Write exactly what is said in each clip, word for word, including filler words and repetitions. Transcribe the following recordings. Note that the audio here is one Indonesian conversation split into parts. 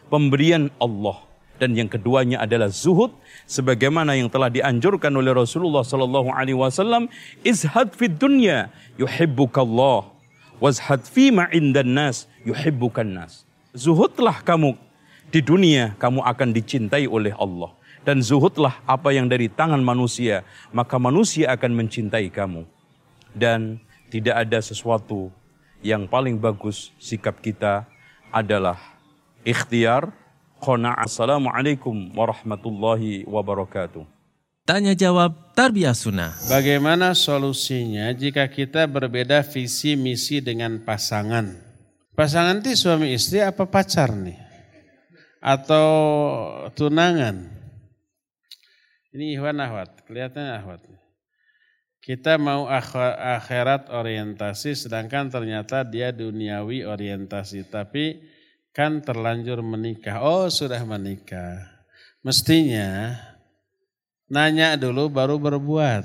pemberian Allah. Dan yang keduanya adalah zuhud, sebagaimana yang telah dianjurkan oleh Rasulullah sallallahu alaihi wasallam, izhad fid dunya yuhibbukallah, wazhad fima indan nas yuhibbukan nas. Zuhudlah kamu di dunia, kamu akan dicintai oleh Allah. Dan zuhudlah apa yang dari tangan manusia, maka manusia akan mencintai kamu. Dan tidak ada sesuatu yang paling bagus sikap kita adalah ikhtiar, qanaah. Assalamualaikum warahmatullahi wabarakatuh. Tanya jawab Tarbiyah Sunnah. Bagaimana solusinya jika kita berbeda visi misi dengan pasangan? Pasangan itu suami istri apa pacar nih? Atau tunangan? Ini Ikhwan Ahwat, kelihatannya Ahwat. Kita mau akhirat orientasi sedangkan ternyata dia duniawi orientasi. Tapi kan terlanjur menikah. Oh sudah menikah. Mestinya nanya dulu baru berbuat.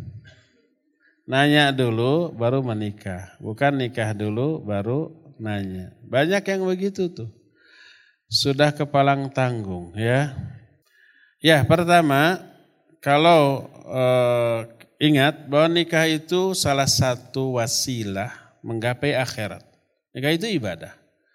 Nanya dulu baru menikah. Bukan nikah dulu baru nanya. Banyak yang begitu tuh. Sudah kepalang tanggung ya. Ya pertama kalau eh, ingat bahwa nikah itu salah satu wasilah menggapai akhirat. Nikah itu ibadah.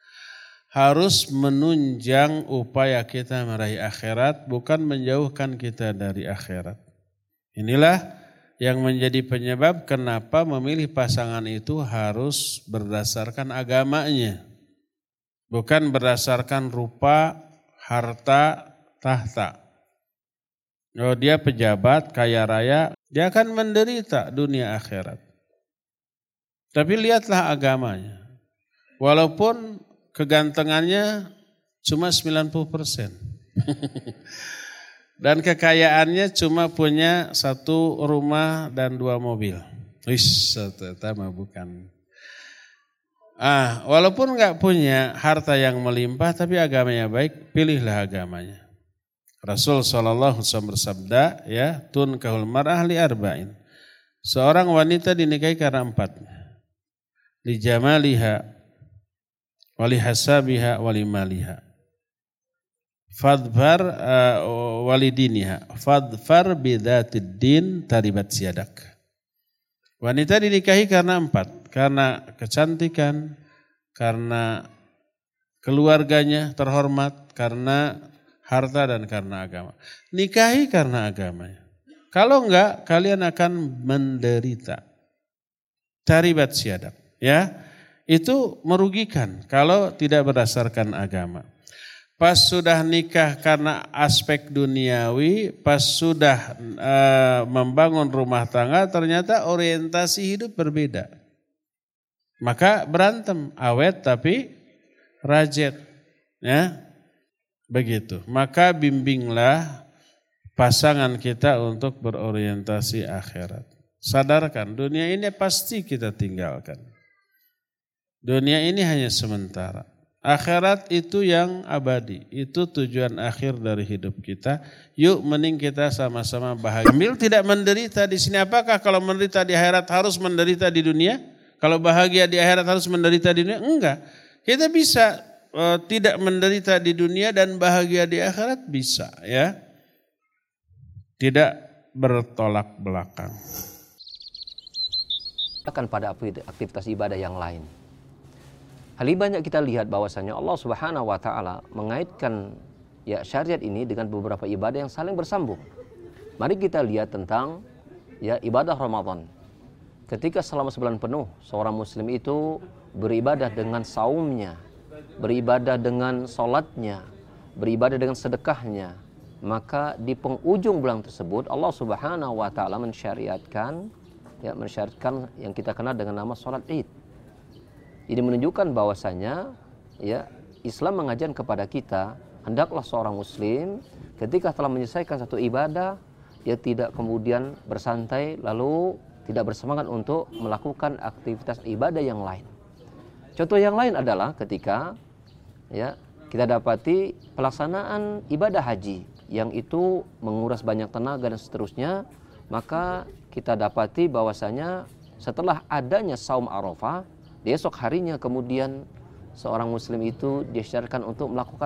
Harus menunjang upaya kita meraih akhirat, bukan menjauhkan kita dari akhirat. Inilah yang menjadi penyebab kenapa memilih pasangan itu harus berdasarkan agamanya. Bukan berdasarkan rupa, harta, tahta. Kalau dia pejabat, kaya raya, dia akan menderita dunia akhirat. Tapi lihatlah agamanya. Walaupun kegantengannya cuma sembilan puluh persen. Dan kekayaannya cuma punya satu rumah dan dua mobil. Wis, ternyata bukan. Ah, walaupun enggak punya harta yang melimpah tapi agamanya baik, pilihlah agamanya. Rasul sallallahu alaihi wasallam bersabda, ya, tunkahul mar'ah li arba'in. Seorang wanita dinikahi karena empat. Li jamaliha, wali hasabiha, wali maliha. Fadfar uh, walidiniha, fadfar bidatid din taribat siadak. Wanita dinikahi karena empat, karena kecantikan, karena keluarganya terhormat, karena harta dan karena agama. Nikahi karena agamanya. Kalau enggak, kalian akan menderita. Taribat siadak, ya. Itu merugikan kalau tidak berdasarkan agama. Pas sudah nikah karena aspek duniawi, pas sudah e, membangun rumah tangga, ternyata orientasi hidup berbeda. Maka berantem, awet tapi rajet. Ya, begitu. Maka bimbinglah pasangan kita untuk berorientasi akhirat. Sadarkan, dunia ini pasti kita tinggalkan. Dunia ini hanya sementara. Akhirat itu yang abadi. Itu tujuan akhir dari hidup kita. Yuk mending kita sama-sama bahagia. Sambil tidak menderita di sini. Apakah kalau menderita di akhirat harus menderita di dunia? Kalau bahagia di akhirat harus menderita di dunia? Enggak. Kita bisa uh, tidak menderita di dunia dan bahagia di akhirat bisa, ya. Tidak bertolak belakang. Akan pada aktivitas ibadah yang lain. Hal ini banyak kita lihat bahwasanya Allah Subhanahu wa taala mengaitkan ya syariat ini dengan beberapa ibadah yang saling bersambung. Mari kita lihat tentang ya ibadah Ramadan. Ketika selama sebulan penuh seorang muslim itu beribadah dengan saumnya, beribadah dengan salatnya, beribadah dengan sedekahnya, maka di penghujung bulan tersebut Allah Subhanahu wa taala mensyariatkan ya mensyariatkan yang kita kenal dengan nama salat Id. Ini menunjukkan bahwasanya ya Islam mengajarkan kepada kita hendaklah seorang muslim ketika telah menyelesaikan satu ibadah ya tidak kemudian bersantai lalu tidak bersemangat untuk melakukan aktivitas ibadah yang lain. Contoh yang lain adalah ketika ya kita dapati pelaksanaan ibadah haji yang itu menguras banyak tenaga dan seterusnya, maka kita dapati bahwasanya setelah adanya saum Arafah, di esok harinya kemudian seorang muslim itu disyariatkan untuk melakukan